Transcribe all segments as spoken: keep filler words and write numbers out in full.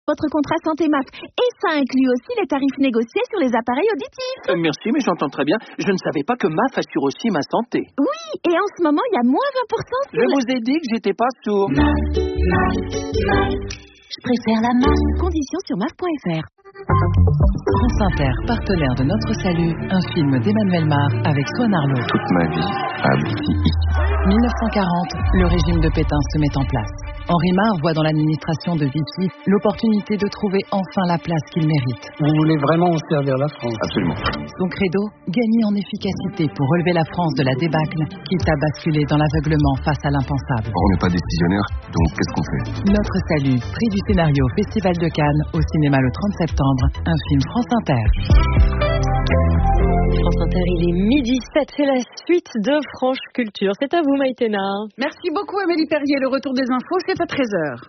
Votre contrat santé M A F. Et ça inclut aussi les tarifs négociés sur les appareils auditifs. Euh, merci, mais j'entends très bien. Je ne savais pas que M A F assure aussi ma santé. Oui, et en ce moment, il y a moins vingt pour cent sur Je le... vous ai dit que j'étais pas sourd. M A F, M A F, M A F. Je préfère la M A F. Conditions sur M A F point F R. France Inter, partenaire de Notre Salut, un film d'Emmanuel Mar avec Swan Arlo. Toute ma vie a abouti ici. mille neuf cent quarante, le régime de Pétain se met en place. Henri Mar voit dans l'administration de Vichy l'opportunité de trouver enfin la place qu'il mérite. Vous voulez vraiment servir la France? Absolument. Son credo, gagner en efficacité pour relever la France de la débâcle, quitte à basculer dans l'aveuglement face à l'impensable. On n'est pas décisionnaire, donc qu'est-ce qu'on fait? Notre Salut, prix du scénario au Festival de Cannes, au cinéma le trente septembre, un film France Inter. France Inter, il est midi sept, c'est la suite de Franche Culture. C'est à vous, Maïtena. Merci beaucoup, Amélie Perrier. Le retour des infos, c'est à treize heures.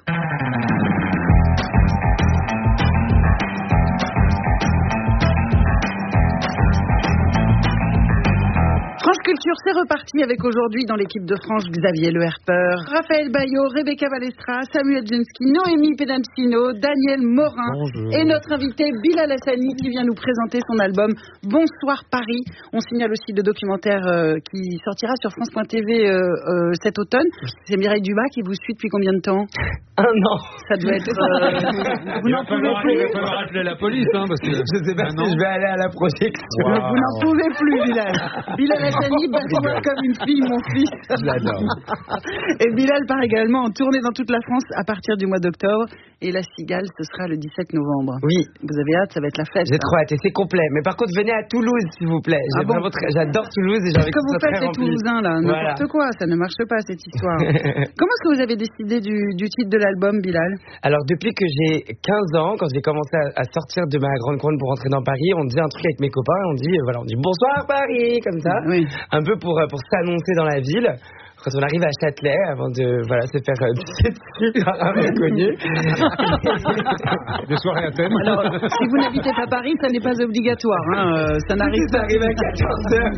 France Culture, c'est reparti avec aujourd'hui dans l'équipe de France Xavier Le Herpeur, Raphaël Baillot, Rebecca Balestra, Samuel Djensky, Noémie Pedamsino, Daniel Morin. Bonjour. Et notre invité Bilal Hassani qui vient nous présenter son album Bonsoir Paris. On signale aussi le documentaire euh, qui sortira sur France point T V euh, euh, cet automne. C'est Mireille Dumas qui vous suit depuis combien de temps? Un an. Ça doit être... Euh... Vous n'en pouvez plus. Il va falloir appeler la police, hein, parce que... Je sais pas si je vais aller à la projection. Wow. Vous n'en pouvez plus, Bilal. Bilal Hassani, bat-toi comme une fille, mon fils. Je l'adore. Et Bilal part également en tournée dans toute la France à partir du mois d'octobre. Et la Cigale, ce sera le dix-sept novembre. Oui. Vous avez hâte, ça va être la fête. J'ai trop hâte et c'est complet. Mais par contre, venez à Toulouse, s'il vous plaît. Ah bon très... J'adore Toulouse et j'ai envie que, que vous ça faites les Toulousains, là. Voilà. N'importe quoi, ça ne marche pas, cette histoire. Comment est-ce que vous avez décidé du, du titre de l'album, Bilal? Alors, depuis que j'ai quinze ans, quand j'ai commencé à, à sortir de ma grande couronne pour rentrer dans Paris, on dit un truc avec mes copains et on dit, voilà, on dit bonsoir Paris, comme ça. Oui. Un peu pour, pour s'annoncer dans la ville. Quand on arrive à Châtelet, avant de voilà, se faire euh, dessus par un inconnu. Des soirées à thème. Alors, si vous n'habitez pas Paris, ça n'est pas obligatoire. Hein. Euh, ça n'arrive pas. Ça arrive à quatorze heures.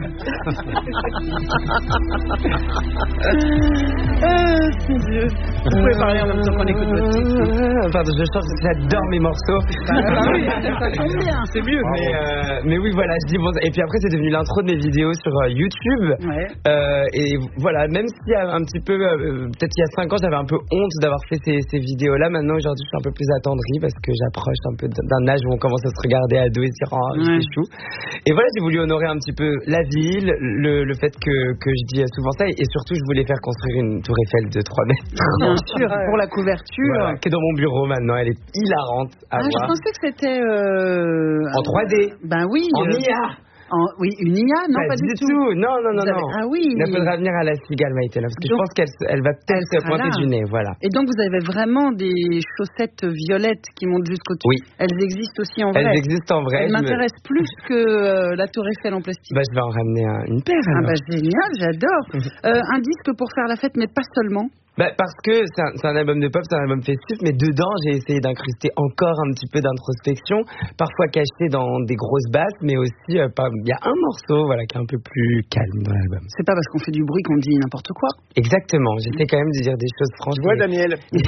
euh, c'est Dieu. Vous pouvez parler en même temps qu'on écoute votre titre. Pardon, je chante, j'adore mes morceaux. Ah, bah oui, ça tombe bien. C'est mieux. Mais, euh, mais oui, voilà, je dis bon. Et puis après, c'est devenu l'intro de mes vidéos sur euh, YouTube. Ouais. Euh, et voilà, même il y a un petit peu, euh, peut-être il y a cinq ans, j'avais un peu honte d'avoir fait ces, ces vidéos-là. Maintenant, aujourd'hui, je suis un peu plus attendrie parce que j'approche un peu d'un âge où on commence à se regarder à dos et se dire, oh, je suis chou. Et voilà, j'ai voulu honorer un petit peu la ville, le, le fait que, que je dis souvent ça, et surtout, je voulais faire construire une tour Eiffel de trois mètres. Bien sûr, pour la couverture. Voilà, qui est dans mon bureau maintenant, elle est hilarante à ah, voir. Je pensais que c'était... Euh... En trois D. Ben oui. En euh... I A. En, oui, une I A, non, pas, pas du, du tout. tout. Non, non, non, avez... non. Ah oui. Il faudra venir à la Cigale, Maïtena, parce que donc, je pense qu'elle elle va peut-être se pointer du nez, voilà. Et donc, vous avez vraiment des chaussettes violettes qui montent jusqu'au dessus. Oui. Elles existent aussi en vrai. Elles existent en vrai. Elles m'intéressent me... plus que euh, la tour Eiffel en plastique. Bah, je vais en ramener un, une paire, alors. Ah bah, génial, j'adore. euh, un disque pour faire la fête, mais pas seulement. Bah, parce que c'est un, c'est un album de pop, c'est un album festif, mais dedans j'ai essayé d'incruster encore un petit peu d'introspection, parfois caché dans des grosses basses, mais aussi euh, il y a un morceau voilà, qui est un peu plus calme dans l'album. C'est pas parce qu'on fait du bruit qu'on dit n'importe quoi. Exactement, j'essaie quand même de dire des choses franches. Tu vois, Daniel.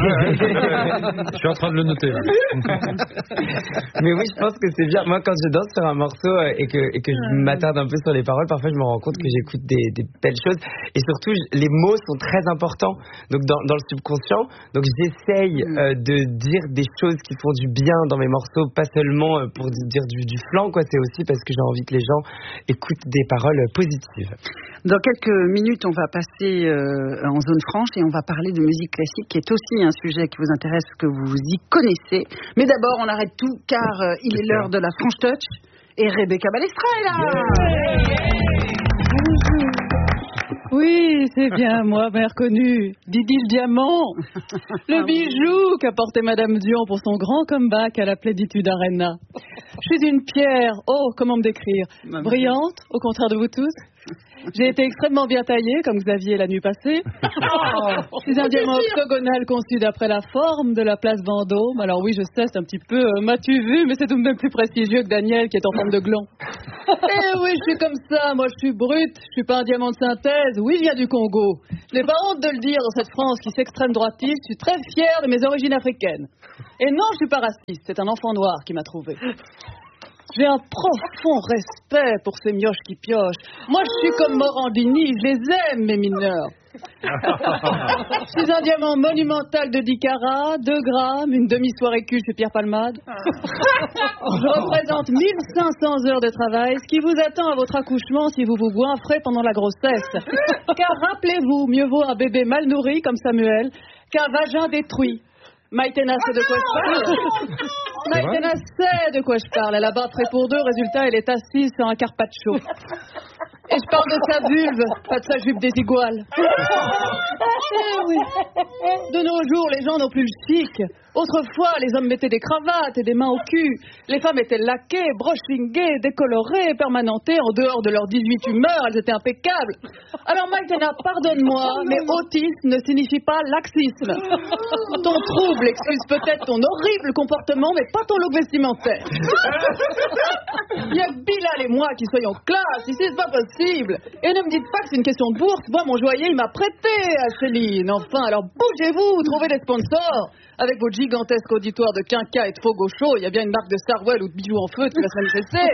Je suis en train de le noter là. Mais oui, je pense que c'est bien. Moi, quand je danse sur un morceau euh, et que, et que je m'attarde un peu sur les paroles, parfois je me rends compte que j'écoute des, des belles choses, et surtout les mots sont très importants. Donc dans, dans le subconscient, donc j'essaye euh, de dire des choses qui font du bien dans mes morceaux, pas seulement euh, pour dire du, du flan, quoi. C'est aussi parce que j'ai envie que les gens écoutent des paroles positives. Dans quelques minutes, on va passer euh, en zone franche et on va parler de musique classique, qui est aussi un sujet qui vous intéresse, que vous y connaissez. Mais d'abord, on arrête tout, car euh, il est l'heure de la Franche Touch et Rebecca Balestra est là. Yeah. Oui, c'est bien moi, bien reconnu. Didi le diamant, le bijou qu'a porté Madame Dion pour son grand comeback à la Pléditude Arena. Je suis une pierre, oh, comment me décrire? Brillante, au contraire de vous tous. J'ai été extrêmement bien taillée, comme Xavier la nuit passée. Je suis un diamant octogonal conçu d'après la forme de la place Vendôme. Alors oui, je sais, c'est un petit peu... Euh, m'as-tu vu? Mais c'est tout de même plus prestigieux que Daniel, qui est en forme de gland. Eh oui, je suis comme ça. Moi, je suis brute. Je suis pas un diamant de synthèse. Oui, je viens du Congo. Je n'ai pas honte de le dire dans cette France qui s'extrême droitiste. Je suis très fière de mes origines africaines. Et non, je suis pas raciste. C'est un enfant noir qui m'a trouvé. J'ai un profond respect pour ces mioches qui piochent. Moi, je suis comme Morandini, je les aime, mes mineurs. Je suis un diamant monumental de dix carats, deux grammes, une demi-soirée cul chez Pierre Palmade. Je représente mille cinq cents heures de travail, ce qui vous attend à votre accouchement si vous vous goinfrez pendant la grossesse. Car rappelez-vous, mieux vaut un bébé mal nourri comme Samuel qu'un vagin détruit. Maïtena sait de quoi je parle. Maïtena sait de quoi je parle. Elle a battu pour deux. Résultat, elle est assise sur un carpaccio. Et je parle de sa vulve, pas de sa jupe désiguale. Eh oui. De nos jours, les gens n'ont plus le chic. Autrefois, les hommes mettaient des cravates et des mains au cul. Les femmes étaient laquées, brushingées, décolorées, permanentées. En dehors de leurs dix-huit humeurs, elles étaient impeccables. Alors, Maïtena, pardonne-moi, mais autisme ne signifie pas laxisme. Ton trouble excuse peut-être ton horrible comportement, mais pas ton look vestimentaire. Il y a que Bilal et moi qui soyons classe. Ici, c'est pas possible. Et ne me dites pas que c'est une question de bourse. Moi, mon joaillier, il m'a prêté à Céline. Enfin, alors bougez-vous, trouvez des sponsors. Avec votre gigantesque auditoire de quinca et de faux gauchos, il y a bien une marque de Sarwell ou de bijoux en feu qui va se manifester.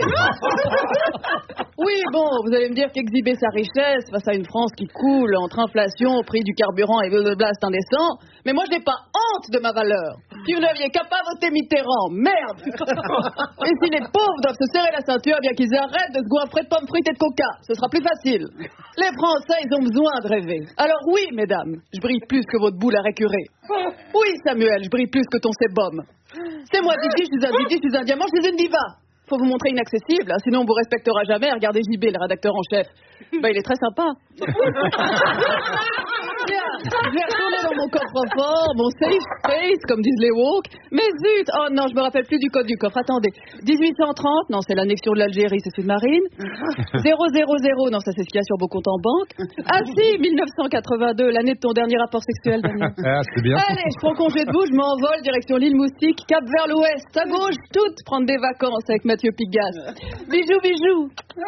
Oui, bon, vous allez me dire qu'exhiber sa richesse face à une France qui coule entre inflation, prix du carburant et blablabla, c'est indécent. Mais moi, je n'ai pas honte de ma valeur. Si vous n'aviez qu'à pas voter Mitterrand, merde. Et si les pauvres doivent se serrer la ceinture, bien qu'ils arrêtent de se goinfrer de pommes frites et de coca. Ce sera plus facile. Les Français, ils ont besoin de rêver. Alors oui, mesdames, je brille plus que votre boule à récurer. Oui, Samuel, je brille plus que ton sébum. C'est moi, Didi, je suis un Didi, je suis un diamant, je suis une diva. Faut vous montrer inaccessible, hein, sinon on vous respectera jamais. Regardez J B, le rédacteur en chef. Bah, il est très sympa. Bien, je vais retourner dans mon coffre-fort, mon safe space, comme disent les woke. Mais zut, oh non, je me rappelle plus du code du coffre. Attendez, dix-huit cent trente, non, c'est l'annexion de l'Algérie, c'est Sud-Marine. zéro zéro zéro, non, ça c'est ce qu'il y a sur vos comptes en banque. Ah si, mille neuf cent quatre-vingt-deux, l'année de ton dernier rapport sexuel, Daniel. Ah, c'est bien. Allez, je prends congé de vous, je m'envole, direction l'île Moustique, cap vers l'ouest, à gauche, toute, prendre des vacances avec Mathieu Pigasse. Bisous, bisous.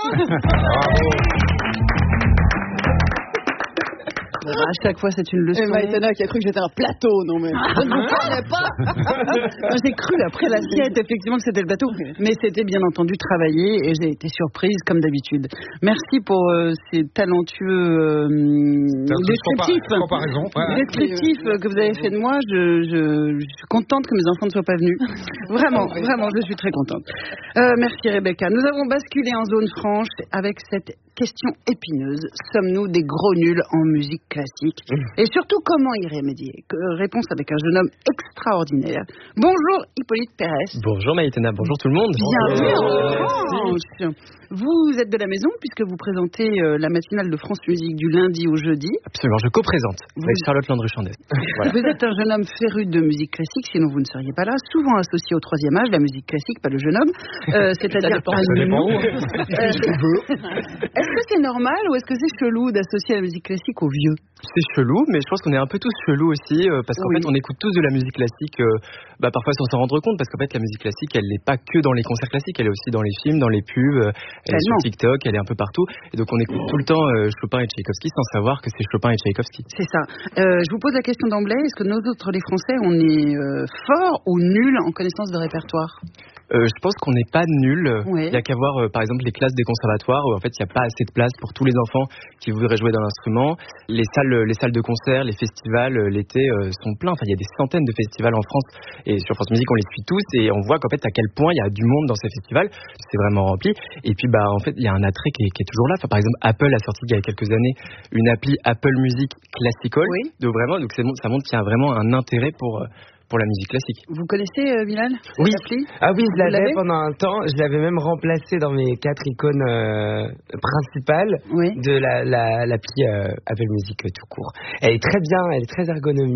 À chaque fois, c'est une leçon. Et Maïtena qui a cru que j'étais un plateau, non mais je ne vous parlais pas. J'ai cru après l'assiette effectivement que c'était le plateau, mais c'était bien entendu travaillé et j'ai été surprise comme d'habitude. Merci pour euh, ces talentueux euh, descriptifs, comparaison, ouais. descriptifs que vous avez fait de moi. Je, je, je suis contente que mes enfants ne soient pas venus. Vraiment, vraiment, je suis très contente. Euh, merci Rebecca. Nous avons basculé en zone franche avec cette question épineuse. Sommes-nous des gros nuls en musique classique? Et surtout, comment y remédier? Réponse avec un jeune homme extraordinaire. Bonjour Hippolyte Pérez. Bonjour Maïtena, bonjour tout le monde. Bienvenue en France. Vous êtes de la maison puisque vous présentez euh, la matinale de France Musique du lundi au jeudi. Absolument, je co-présente vous... avec Charlotte Landru-Chandès. Voilà. Vous êtes un jeune homme féru de musique classique, sinon vous ne seriez pas là. Souvent associé au troisième âge, la musique classique, pas le jeune homme. Euh, c'est-à-dire pas nous. Est-ce que c'est normal ou est-ce que c'est chelou d'associer la musique classique aux vieux? C'est chelou, mais je pense qu'on est un peu tous chelous aussi, euh, parce qu'en oui. fait, on écoute tous de la musique classique, euh, bah, parfois sans s'en rendre compte, parce qu'en fait, la musique classique, elle n'est pas que dans les concerts classiques, elle est aussi dans les films, dans les pubs, euh, elle est sur TikTok, elle est un peu partout, et donc on écoute tout le temps euh, Chopin et Tchaïkovski sans savoir que c'est Chopin et Tchaïkovski. C'est ça. Euh, je vous pose la question d'emblée, est-ce que nous autres, les Français, on est euh, forts ou nuls en connaissance de répertoire? Euh, je pense qu'on n'est pas nul. Oui. Il y a qu'à voir, euh, par exemple, les classes des conservatoires où en fait il n'y a pas assez de place pour tous les enfants qui voudraient jouer dans l'instrument. Les salles, les salles de concert, les festivals, euh, l'été euh, sont pleins. Enfin, il y a des centaines de festivals en France et sur France Musique on les suit tous et on voit qu'en fait à quel point il y a du monde dans ces festivals. C'est vraiment rempli. Et puis bah en fait il y a un attrait qui est, qui est toujours là. Enfin, par exemple, Apple a sorti il y a quelques années une appli Apple Music Classical. Oui. Donc vraiment, donc ça montre qu'il y a vraiment un intérêt pour euh, pour la musique classique. Vous connaissez euh, Bilal? Oui. Appli? Ah oui, je l'avais l'avez pendant un temps. Je l'avais même remplacé dans mes quatre icônes euh, principales oui. de la, la, l'appli euh, Apple Music euh, tout court. Elle est très bien, elle est très ergonomique.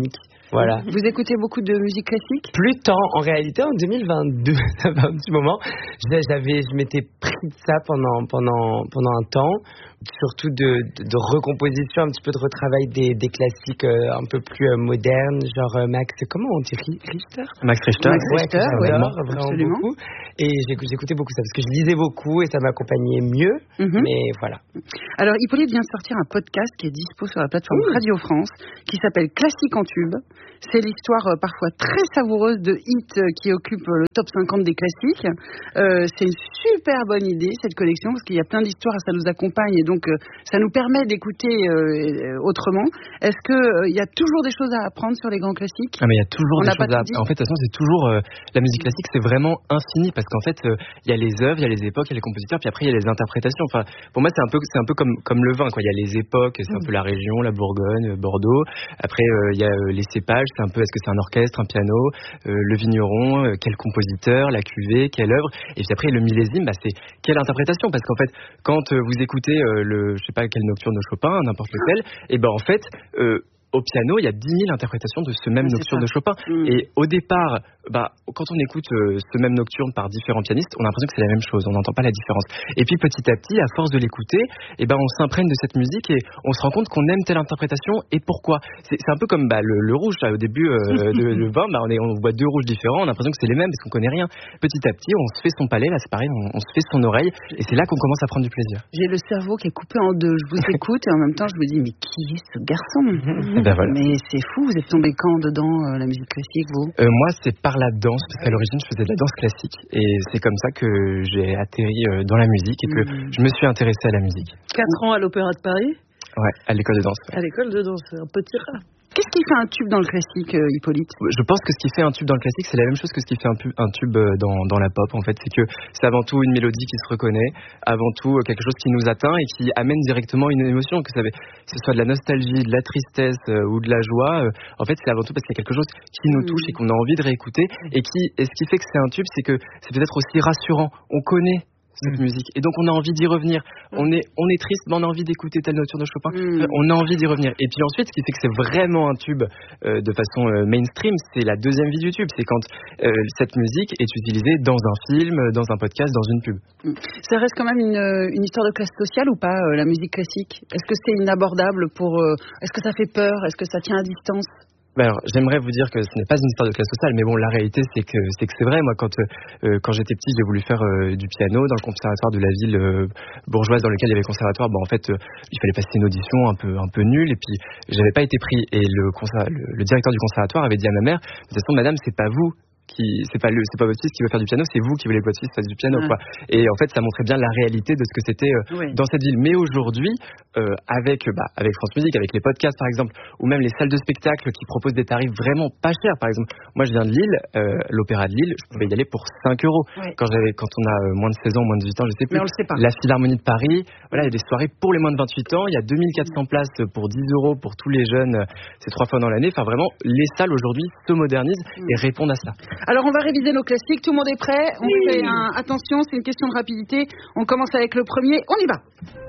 Voilà. Vous écoutez beaucoup de musique classique ? Plus tant, en réalité, en deux mille vingt-deux, ça fait un petit moment, j'avais, je m'étais pris de ça pendant, pendant, pendant un temps, surtout de, de, de recomposition, un petit peu de retravail des, des classiques euh, un peu plus euh, modernes, genre euh, Max, comment on dit Richter Max Richter. Max ouais, Richter, que j'adore ouais, vraiment absolument. beaucoup. Et j'écoutais beaucoup ça, parce que je lisais beaucoup et ça m'accompagnait mieux, mm-hmm. mais voilà. Alors, Hippolyte vient de sortir un podcast qui est dispo sur la plateforme mmh. Radio France, qui s'appelle Classique en tube. C'est l'histoire euh, parfois très savoureuse de hits euh, qui occupent euh, le top cinquante des classiques. Euh, c'est une super bonne idée, cette collection, parce qu'il y a plein d'histoires, ça nous accompagne, et donc euh, ça nous permet d'écouter euh, autrement. Est-ce qu'il euh, y a toujours des choses à apprendre sur les grands classiques ? Ah, mais il y a toujours On des choses à apprendre. En fait, de toute façon, c'est toujours... Euh, la musique classique, c'est vraiment infini, parce qu'en fait, il euh, y a les œuvres, il y a les époques, il y a les compositeurs, puis après, il y a les interprétations. Enfin, pour moi, c'est un peu, c'est un peu comme, comme le vin, quoi. Il y a les époques, c'est un peu la région, la Bourgogne, Bordeaux. Après, il euh, y a euh, les cépages, c'est un peu, est-ce que c'est un orchestre, un piano, euh, le vigneron, euh, quel compositeur, la cuvée, quelle œuvre. Et puis après, le millésime, bah, c'est quelle interprétation. Parce qu'en fait, quand euh, vous écoutez euh, le, je sais pas, quel nocturne de Chopin, n'importe lequel, et ben en fait, euh, au piano, il y a dix mille interprétations de ce même c'est nocturne ça. de Chopin. Mmh. Et au départ, bah, quand on écoute euh, ce même nocturne par différents pianistes, on a l'impression que c'est la même chose, on n'entend pas la différence. Et puis petit à petit, à force de l'écouter, et ben, on s'imprègne de cette musique et on se rend compte qu'on aime telle interprétation et pourquoi. C'est, c'est un peu comme bah, le, le rouge, là, au début euh, de, de vin, bah, on, est, on voit deux rouges différents, on a l'impression que c'est les mêmes parce qu'on connaît rien. Petit à petit, on se fait son palais, là c'est pareil, on, on se fait son oreille et c'est là qu'on commence à prendre du plaisir. J'ai le cerveau qui est coupé en deux, je vous écoute et en même temps je me dis mais qui est ce garçon ? Ben voilà. Mais c'est fou, vous êtes tombé quand dedans, euh, la musique classique, vous ? euh, Moi, c'est par la danse, parce qu'à l'origine, je faisais de la danse classique. Et c'est comme ça que j'ai atterri euh, dans la musique et que mmh. je me suis intéressé à la musique. Quatre ans à l'Opéra de Paris ? Ouais, à l'école de danse. Ouais. À l'école de danse, un petit rat. Qu'est-ce qui fait un tube dans le classique, euh, Hippolyte ? Je pense que ce qui fait un tube dans le classique, c'est la même chose que ce qui fait un, pu- un tube dans, dans la pop, en fait. C'est que c'est avant tout une mélodie qui se reconnaît, avant tout quelque chose qui nous atteint et qui amène directement une émotion, que ça, ce soit de la nostalgie, de la tristesse euh, ou de la joie. Euh, en fait, c'est avant tout parce qu'il y a quelque chose qui nous touche et qu'on a envie de réécouter. Et, qui, et ce qui fait que c'est un tube, c'est que c'est peut-être aussi rassurant. On connaît cette mmh. musique. Et donc on a envie d'y revenir. Mmh. On est on est triste, mais on a envie d'écouter telle nocturne de Chopin. Mmh. On a envie d'y revenir. Et puis ensuite, ce qui fait que c'est vraiment un tube euh, de façon euh, mainstream, c'est la deuxième vie du tube. C'est quand euh, cette musique est utilisée dans un film, dans un podcast, dans une pub. Mmh. Ça reste quand même une, une histoire de classe sociale ou pas, euh, la musique classique ? Est-ce que c'est inabordable pour euh, est-ce que ça fait peur ? Est-ce que ça tient à distance ? Ben alors, j'aimerais vous dire que ce n'est pas une histoire de classe sociale, mais bon, la réalité, c'est que c'est que c'est vrai. Moi, quand euh, quand j'étais petit, j'ai voulu faire euh, du piano dans le conservatoire de la ville euh, bourgeoise dans lequel il y avait le conservatoire. Bon, en fait, euh, il fallait passer une audition un peu un peu nulle, et puis j'avais pas été pris. Et le, conser- le, le directeur du conservatoire avait dit à ma mère, de toute façon, madame, c'est pas vous. Qui, c'est pas le, c'est pas votre fils qui veut faire du piano, c'est vous qui voulez que votre fils fasse du piano, ouais. quoi. Et en fait, ça montrait bien la réalité de ce que c'était euh, oui. dans cette ville. Mais aujourd'hui, euh, avec, bah, avec France Musique, avec les podcasts par exemple, ou même les salles de spectacle qui proposent des tarifs vraiment pas chers. Par exemple, moi je viens de Lille, euh, l'Opéra de Lille, je pouvais y aller pour cinq euros. Ouais. Quand j'avais, quand on a euh, moins de seize ans, moins de dix-huit ans, je sais plus. Mais on le sait pas. La Philharmonie de Paris, voilà, il y a des soirées pour les moins de vingt-huit ans. Il y a deux mille quatre cents places pour dix euros pour tous les jeunes. C'est trois fois dans l'année. Enfin vraiment, les salles aujourd'hui se modernisent et répondent à ça. Alors on va réviser nos classiques, tout le monde est prêt. On oui. fait un... Attention, c'est une question de rapidité. On commence avec le premier, on y va.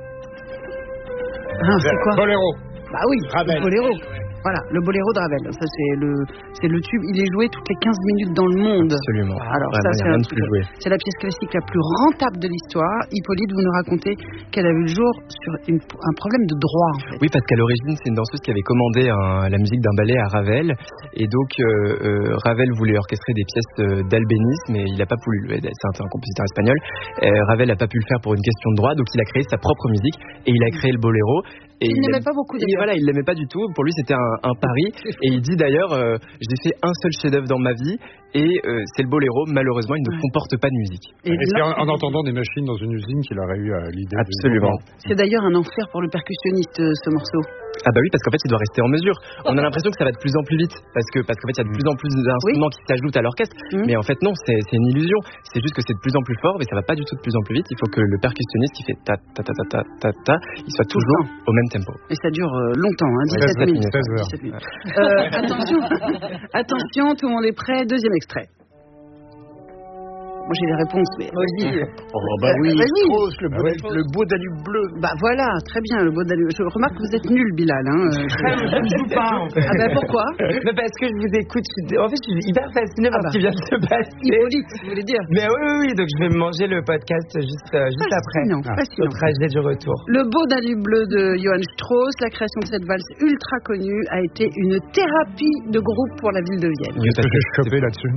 Ah, c'est quoi ? Boléro. Bah oui, Ravel. Le boléro. Voilà, le boléro de Ravel. Ça c'est le, c'est le tube. Il est joué toutes les quinze minutes dans le monde. Absolument. Alors Vraiment, ça c'est, un truc, joué. c'est la pièce classique la plus rentable de l'histoire. Hippolyte, vous nous racontez qu'elle a vu le jour sur une, un problème de droit. En fait. Oui, parce qu'à l'origine c'est une danseuse qui avait commandé un, la musique d'un ballet à Ravel, et donc euh, euh, Ravel voulait orchestrer des pièces d'Albéniz, mais il n'a pas pu. C'est un, un compositeur espagnol. Euh, Ravel n'a pas pu le faire pour une question de droit, donc il a créé sa propre musique et il a créé le boléro. Et il, il n'aimait pas beaucoup. Et voilà, il l'aimait pas du tout. Pour lui, c'était un, un pari. Et il dit d'ailleurs, euh, j'ai fait un seul chef-d'œuvre dans ma vie, et euh, c'est le boléro. Malheureusement, il ne ouais. comporte pas de musique. Et, et c'est en, en entendant des machines dans une usine qu'il aurait eu euh, l'idée. Absolument. De... C'est d'ailleurs un enfer pour le percussionniste, ce morceau. Ah bah oui, parce qu'en fait, il doit rester en mesure. On a l'impression que ça va de plus en plus vite, parce que parce qu'en fait, il y a de plus en plus d'instruments oui. qui s'ajoutent à l'orchestre. Mmh. Mais en fait, non, c'est, c'est une illusion. C'est juste que c'est de plus en plus fort, mais ça va pas du tout de plus en plus vite. Il faut que le percussionniste qui fait ta ta ta ta ta ta ta, il soit toujours mmh. au même tempo. Et ça dure euh, longtemps, hein, dix-sept minutes. dix-sept minutes. Euh, attention, attention, tout le monde est prêt. Deuxième extrait. Moi j'ai les réponses, mais vas-y. Oh bah oui, vas-y. Strauss, le, beau, le beau Danube bleu. Bah voilà, très bien, le beau Danube. Je remarque que vous êtes nul, Bilal. Hein. Je ne joue pas en fait. Ah ben pourquoi? Mais parce que je vous écoute, je suis... en fait je suis hyper fasciné par ah bah. ce qui vient de se passer. Hippolyte, vous voulez dire? Mais oui, oui, oui, donc je vais manger le podcast juste, euh, juste après. Non, ah. Au trajet du retour. Le beau Danube bleu de Johann Strauss, la création de cette valse ultra connue, a été une thérapie de groupe pour la ville de Vienne. Il y a ce que j'ai chopé là-dessus.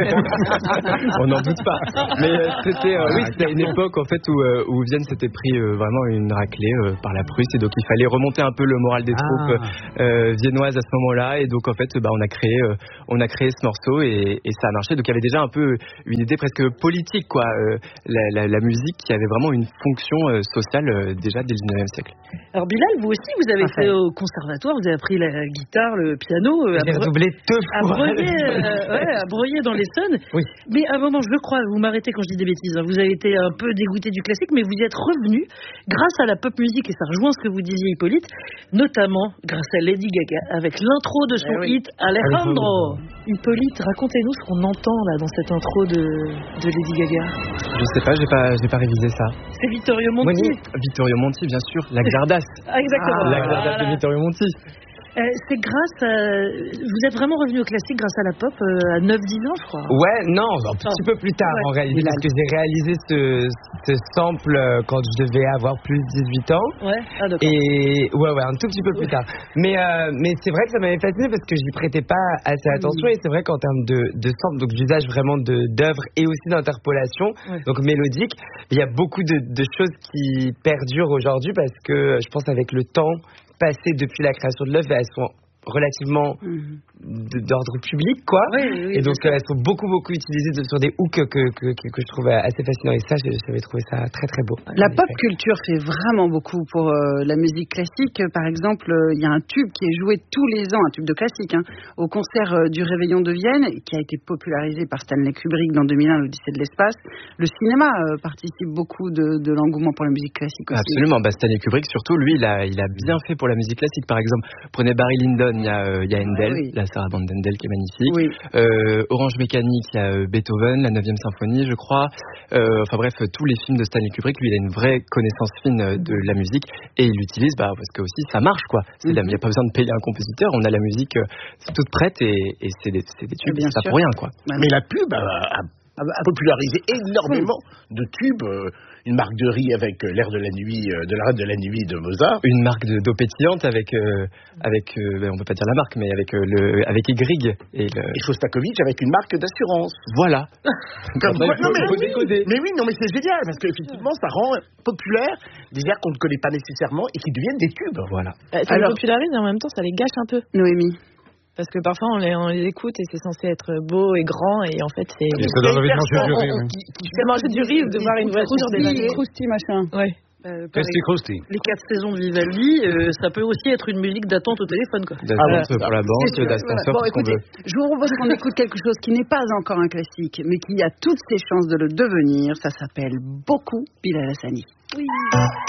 On n'en doute pas. Mais euh, c'était, euh, oui, c'était à une époque en fait où, euh, où Vienne s'était pris euh, vraiment une raclée euh, par la Prusse et donc il fallait remonter un peu le moral des troupes ah. euh, viennoises à ce moment-là et donc en fait bah, on a créé euh, on a créé ce morceau et, et ça a marché. Donc il y avait déjà un peu une idée presque politique quoi, euh, la, la, la musique qui avait vraiment une fonction euh, sociale euh, déjà dès le dix-neuvième siècle. Alors Bilal, vous aussi vous avez fait au conservatoire, vous avez appris la guitare, le piano, euh, j'ai redoublé deux fois. À broyer, euh, ouais, à broyer dans l'Essonne. Oui. Mais à un moment, je crois, vous m'arrêtez quand je dis des bêtises, hein, vous avez été un peu dégoûté du classique, mais vous y êtes revenu grâce à la pop musique, et ça rejoint ce que vous disiez Hippolyte, notamment grâce à Lady Gaga, avec l'intro de son eh oui. hit Alejandro. Hippolyte, racontez-nous ce qu'on entend là dans cette intro de, de Lady Gaga. Je sais pas, j'ai pas, j'ai pas révisé ça. C'est Vittorio Monti. Oui, Vittorio Monti, bien sûr, la Gardasse. Ah, exactement. Ah, la Gardasse voilà. de Vittorio Monti. Euh, c'est grâce à... Vous êtes vraiment revenu au classique grâce à la pop euh, à neuf dix ans, je crois. Ouais, non, un petit oh. peu plus tard ouais. en réalité, parce que j'ai réalisé ce, ce sample quand je devais avoir plus de dix-huit ans. Ouais, ah, d'accord. Et ouais, ouais, un tout petit peu plus tard. Mais, euh, mais c'est vrai que ça m'avait fasciné parce que j'y prêtais pas assez attention. Mmh. Et c'est vrai qu'en termes de, de sample, donc d'usage vraiment de, d'œuvres et aussi d'interpolation, ouais. donc mélodique, il y a beaucoup de, de choses qui perdurent aujourd'hui parce que je pense avec le temps passé depuis la création de l'œuvre, elles sont relativement mm-hmm. d'ordre public, quoi. Oui, oui, et donc, euh, elles sont beaucoup, beaucoup utilisées de, sur des hooks que, que, que, que je trouve assez fascinants. Et ça, j'avais trouvé ça très, très beau. La pop culture fait vraiment beaucoup pour euh, la musique classique. Par exemple, il euh, y a un tube qui est joué tous les ans, un tube de classique, hein, au concert euh, du Réveillon de Vienne, qui a été popularisé par Stanley Kubrick dans deux mille un, l'Odyssée de l'espace. Le cinéma euh, participe beaucoup de, de l'engouement pour la musique classique aussi. Absolument. Bah, Stanley Kubrick, surtout, lui, il a, il a bien fait pour la musique classique. Par exemple, prenez Barry Lyndon. Il y a, euh, il y a Handel, oui. la sarabande d'Handel qui est magnifique. Oui. Euh, Orange Mécanique, il y a euh, Beethoven, la neuvième symphonie, je crois. Euh, enfin bref, tous les films de Stanley Kubrick, lui, il a une vraie connaissance fine de la musique et il l'utilise bah, parce que aussi ça marche, quoi. C'est mm-hmm. Il n'y a pas besoin de payer un compositeur, on a la musique euh, toute prête et, et c'est, des, c'est des tubes, c'est pas pour rien, quoi. Mais la pub a, a, a popularisé énormément mm. de tubes. Euh, Une marque de riz avec euh, l'air de la nuit, euh, de la reine de la nuit de Mozart. Une marque de, d'eau pétillante avec, euh, avec euh, on peut pas dire la marque, mais avec euh, le, avec Igrig et, le... et Shostakovich avec une marque d'assurance. Voilà. Comme quoi, non, mais, oui, mais oui, non mais c'est génial parce qu'effectivement ça rend populaire des airs qu'on ne connaît pas nécessairement et qui deviennent des tubes. Voilà. Euh, ça Alors, les popularise et en même temps ça les gâche un peu. Noémie. Parce que parfois on les, on les écoute et c'est censé être beau et grand et en fait c'est. Et ça donne envie de manger du riz. C'est manger du riz ou de voir une voiture des Krusty machin. Ouais. Euh, les quatre saisons de Vivaldi, euh, ça peut aussi être une musique d'attente au téléphone, quoi. D'attente ah, pour la banque, d'ascenseur. Bon, écoutez, je vous propose qu'on écoute quelque chose qui n'est pas encore un classique, mais qui a toutes ses chances de le devenir. Ça s'appelle beaucoup Bilal Hassani. Oui.